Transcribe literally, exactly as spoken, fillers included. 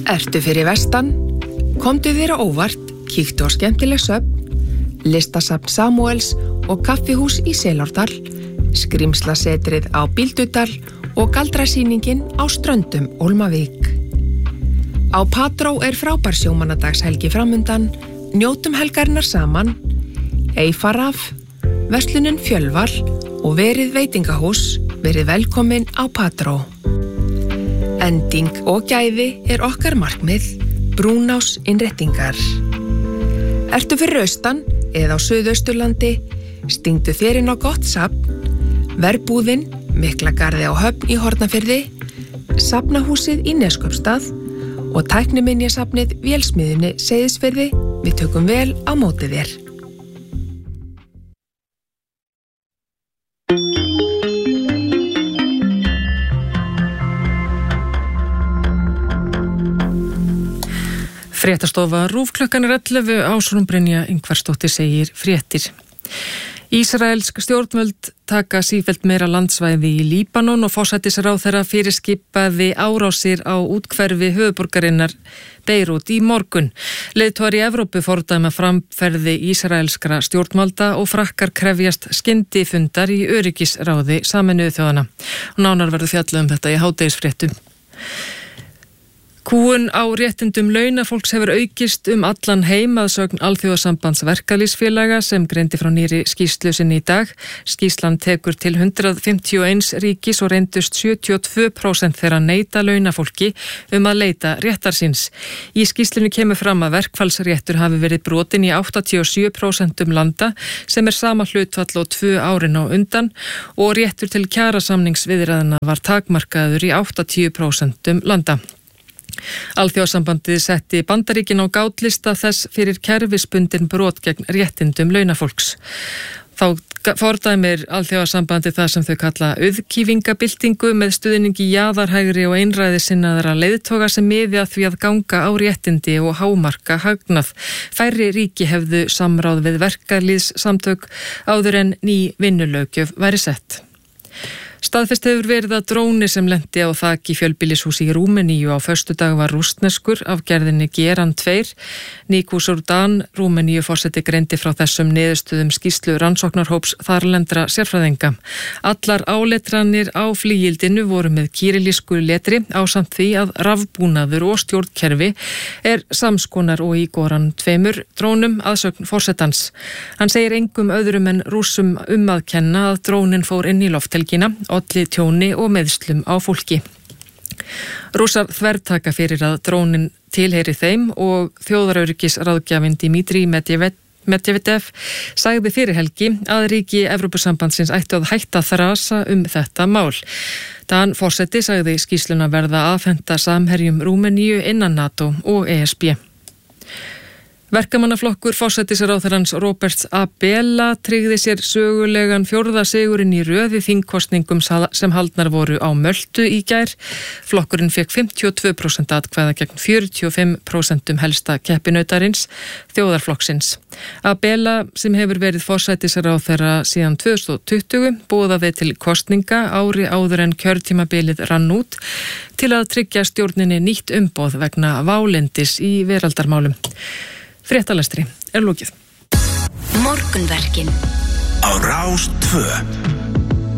Ertu fyrir vestan? Komdu þér á óvart, kíktu á skemmtileg söfn, listasafn Samúels og kaffihús í Selárdal, skrimslasetrið á Bíldudal og galdrasýningin á Ströndum Hólmavík. Á Patró er frábær sjómannadagshelgi framundan, njótum helgarinnar saman, Eyfaraf, verslunin Fjölvar og verið veitingahús, verið velkomin á Patró. Ending og gæði er okkar markmið, Brúnás innréttingar. Ertu fyrir austan eða á Suðausturlandi, stingdu þér inn á gott safn, Verbúðin, Miklagarði á Höfn í Hornafirði, Safnahúsið í Neskaupstað og tækniminjasafnið Vélsmiðjunni Seyðisfirði, við tökum vel á móti þér. Fréttastofa RÚV klukkan er ellefu, Ásrún Brynja Ingvarsdóttir segir fréttir. Ísraelsk stjórnvöld taka sífellt meira landsvæði í Líbanon og forsætisráðherra fyrirskipaði árásir á útkverfi höfuðborgarinnar Beirút í morgun. Leiðtogar í Evrópu fordæma framferði ísraelskra stjórnvalda og Frakkar krefjast skyndifundar í öryggisráði Sameinuðu þjóðanna. Og nánar verður fjallað um þetta í hádegisfréttum. Kúgun á réttindum launafólks hefur aukist um allan heim að sögn Alþjóðasambands verkalýðsfélaga sem greindi frá nýrri skýrslu sinni í dag. Skýrslan tekur til hundrað fimmtíu og eins ríkis og reyndust sjötíu og tvö prósent þeirra neita launafólki um að leita réttar síns. Í skýrslunni kemur fram að verkfallsréttur hafi verið brotin í áttatíu og sjö prósent landa sem er sama hlutfall og tvö árin á undan og réttur til kjarasamningsviðræðna var takmarkaður í áttatíu prósent landa. Alþjóðasambandið setti Bandaríkin á gátlista þess fyrir kerfisbundin brot gegn réttindum launafólks. Þá fordæmir Alþjóðasambandið það sem þau kalla auðkýfingabyltingu með stuðningi jaðarhægri og einræðissinnaðra leiðtoga sem miði að því að ganga á réttindi og hámarka hagnað. Færri ríki hefðu samráð við verkalýðssamtök áður en ný vinnulöggjöf væri sett. Staðfest hefur verið að dróni sem lenti á þaki fjölbýlishúsi í Rúmeníu á föstudag var rússneskur af gerðinni Geran tvö. Niku Surdan, Rúmeníu forseti greindi frá þessum niðurstöðum skýrslu rannsóknarhóps þarlendra sérfræðinga. Allar áletranir á flygildinu voru með kýrilísku letri ásamt því að rafbúnaður og stjórnkerfi er samskonar og í Goran tveimur drónum aðsögn forsetans. Hann segir engum öðrum en Rússum um að kenna að drónin fór inn í lofthelgina, olli tjóni og meðslum á fólki. Rússar þvertaka fyrir að drónin tilheyri þeim og þjóðaröryggisráðgjafinn Dmitri Medvedev sagði fyrir helgi að ríki Evrópusambandsins ættu að hætta þrasa um þetta mál. Dan forseti sagði skýrsluna verða afhenta samherjum Rúmeníu innan NATO og E S B. Verkamannaflokkur forsætisráðherrans Róberts Abela tryggði sér sögulegan fjórða sigurinn í röð í þingkosningum sem haldnar voru á Möltu í gær. Flokkurinn fékk fimmtíu og tvö prósent atkvæða gegn fjörutíu og fimm prósent helsta keppinautarins, þjóðarflokksins. Abela, sem hefur verið forsætisráðherra síðan tvö þúsund og tuttugu, boðaði til kosninga ári áður en kjörtímabilið rann út til að tryggja stjórninni nýtt umboð vegna válindis í veraldarmálum. Fréttalestri er lokið. Morgunverkin á Rás tvö.